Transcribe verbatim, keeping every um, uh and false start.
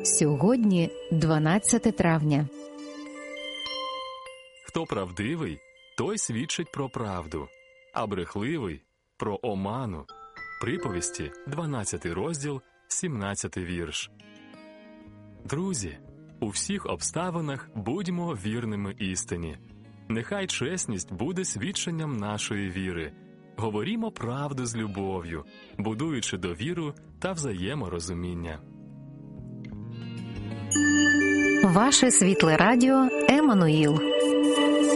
Сьогодні дванадцяте травня. Хто правдивий, той свідчить про правду, а брехливий – про оману. Приповісті, дванадцятий розділ, сімнадцятий вірш. Друзі, у всіх обставинах будьмо вірними істині. Нехай чесність буде свідченням нашої віри. Говорімо правду з любов'ю, будуючи довіру та взаєморозуміння. Ваше світле радіо Еммануїл.